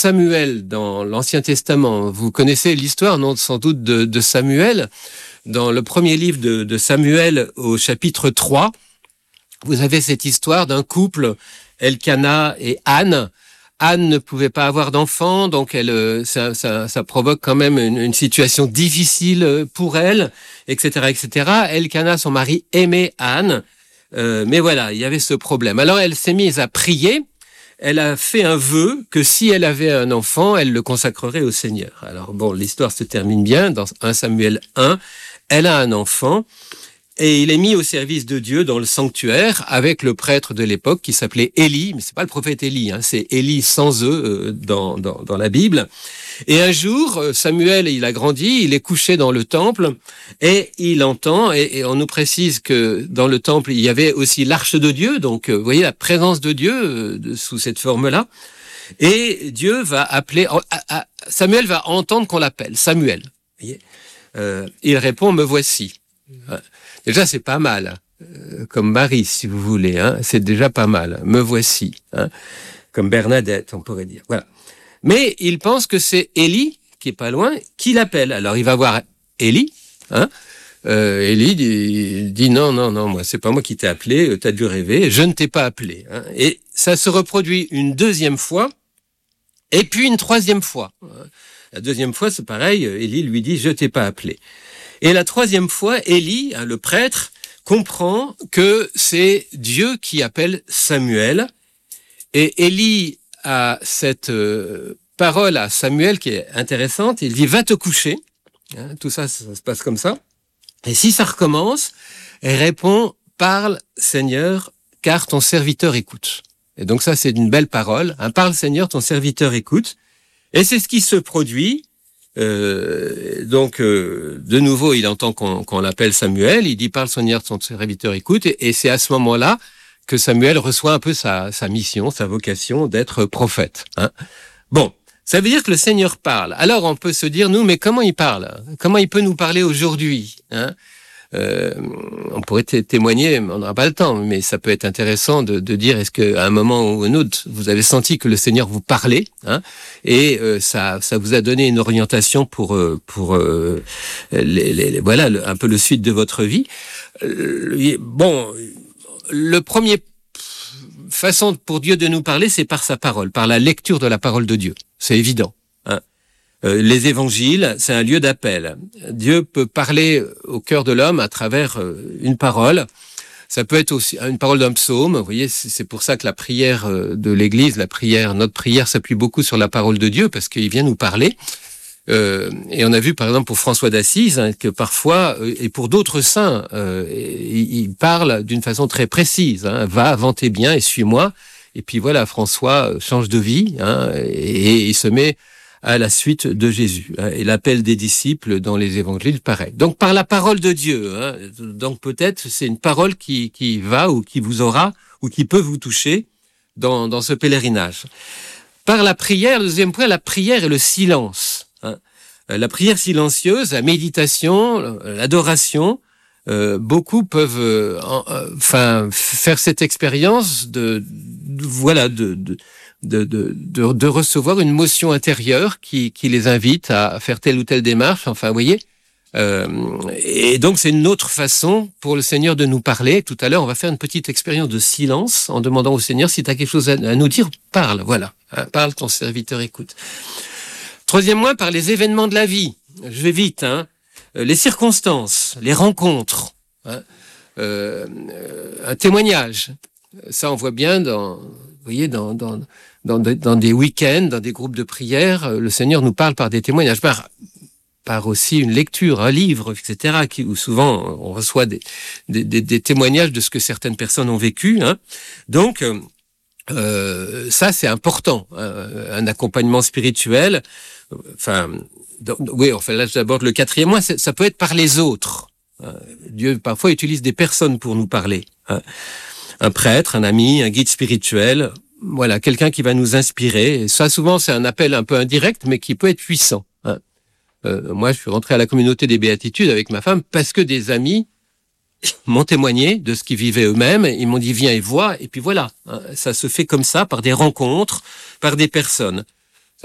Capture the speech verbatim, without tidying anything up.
Samuel dans l'Ancien Testament. Vous connaissez l'histoire, non, sans doute, de, de Samuel. Dans le premier livre de, de Samuel, au chapitre trois, vous avez cette histoire d'un couple, Elkana et Anne. Anne ne pouvait pas avoir d'enfant, donc elle, ça, ça, ça provoque quand même une, une situation difficile pour elle, et cetera, et cetera. Elkana, son mari, aimait Anne, euh, mais voilà, il y avait ce problème. Alors elle s'est mise à prier. Elle a fait un vœu que si elle avait un enfant, elle le consacrerait au Seigneur. Alors bon, l'histoire se termine bien dans un Samuel un. Elle a un enfant. Et il est mis au service de Dieu dans le sanctuaire avec le prêtre de l'époque qui s'appelait Élie, mais c'est pas le prophète Élie, hein, c'est Élie sans eux euh, dans, dans, dans la Bible. Et un jour, Samuel, il a grandi, il est couché dans le temple et il entend, et, et on nous précise que dans le temple, il y avait aussi l'arche de Dieu, donc euh, vous voyez la présence de Dieu euh, de, sous cette forme-là. Et Dieu va appeler, à, à, Samuel va entendre qu'on l'appelle, Samuel. Vous voyez, euh, il répond, me voici. Déjà, c'est pas mal, euh, comme Marie, si vous voulez, hein, c'est déjà pas mal. Me voici, hein, comme Bernadette, on pourrait dire. Voilà. Mais il pense que c'est Élie, qui est pas loin, qui l'appelle. Alors, il va voir Élie, hein. Euh, Élie dit, dit non, non, non, moi, c'est pas moi qui t'ai appelé, t'as dû rêver, je ne t'ai pas appelé. Hein. Et ça se reproduit une deuxième fois, et puis une troisième fois. La deuxième fois, c'est pareil, Élie lui dit, je t'ai pas appelé. Et la troisième fois, Élie, hein, le prêtre, comprend que c'est Dieu qui appelle Samuel. Et Élie a cette euh, parole à Samuel qui est intéressante. Il dit, va te coucher. Hein, tout ça, ça se passe comme ça. Et si ça recommence, elle répond, parle Seigneur, car ton serviteur écoute. Et donc ça, c'est une belle parole. Hein, parle Seigneur, ton serviteur écoute. Et c'est ce qui se produit. Euh, donc, euh, de nouveau, il entend qu'on, qu'on l'appelle Samuel. Il dit, parle Seigneur, ton serviteur écoute. Et, et c'est à ce moment-là que Samuel reçoit un peu sa, sa mission, sa vocation d'être prophète. Hein. Bon, ça veut dire que le Seigneur parle. Alors, on peut se dire, nous, mais comment il parle ? Comment il peut nous parler aujourd'hui ? Hein ? Euh, on pourrait t- témoigner, mais on n'aura pas le temps, mais ça peut être intéressant de, de dire, est-ce qu'à un moment ou un autre, vous avez senti que le Seigneur vous parlait, hein, et euh, ça, ça vous a donné une orientation pour, euh, pour euh, les, les, les, voilà, le, un peu le suite de votre vie. Euh, bon, le premier façon pour Dieu de nous parler, c'est par sa parole, par la lecture de la parole de Dieu. C'est évident. Hein. Euh, les évangiles, c'est un lieu d'appel. Dieu peut parler au cœur de l'homme à travers euh, une parole. Ça peut être aussi une parole d'un psaume. Vous voyez, c'est, c'est pour ça que la prière de l'Église, la prière, notre prière s'appuie beaucoup sur la parole de Dieu parce qu'il vient nous parler. Euh, et on a vu par exemple pour François d'Assise hein, que parfois, euh, et pour d'autres saints, euh, il, il parle d'une façon très précise. Hein, va avant tes biens et suis-moi. Et puis voilà, François change de vie hein, et, et il se met à la suite de Jésus. Hein, et l'appel des disciples dans les évangiles, pareil. Donc par la parole de Dieu. Hein, donc peut-être c'est une parole qui, qui va ou qui vous aura ou qui peut vous toucher dans, dans ce pèlerinage. Par la prière, le deuxième point, la prière et le silence. Hein. La prière silencieuse, la méditation, l'adoration, euh, beaucoup peuvent euh, enfin, faire cette expérience de, de voilà de, de De, de, de, de recevoir une motion intérieure qui, qui les invite à faire telle ou telle démarche. Enfin, vous voyez. Euh, et donc, c'est une autre façon pour le Seigneur de nous parler. Tout à l'heure, on va faire une petite expérience de silence en demandant au Seigneur si tu as quelque chose à, à nous dire, parle. Voilà. Hein, parle, ton serviteur écoute. Troisième point, par les événements de la vie. Je vais vite. Hein. Les circonstances, les rencontres. Hein. Euh, un témoignage. Ça, on voit bien dans... Vous voyez, dans, dans, dans, dans des week-ends, dans des groupes de prière, le Seigneur nous parle par des témoignages, par, par aussi une lecture, un livre, et cetera, qui, où souvent on reçoit des, des, des, des témoignages de ce que certaines personnes ont vécu. Hein. Donc, euh, ça, c'est important, hein, un accompagnement spirituel. Enfin, donc, oui, enfin, là, j'aborde le quatrième point, ça peut être par les autres. Hein. Dieu, parfois, utilise des personnes pour nous parler. Hein. Un prêtre, un ami, un guide spirituel, voilà, quelqu'un qui va nous inspirer. Et ça, souvent, c'est un appel un peu indirect, mais qui peut être puissant. Hein. Euh, moi, je suis rentré à la communauté des Béatitudes avec ma femme parce que des amis m'ont témoigné de ce qu'ils vivaient eux-mêmes. Ils m'ont dit, viens et vois. Et puis voilà, hein, ça se fait comme ça, par des rencontres, par des personnes.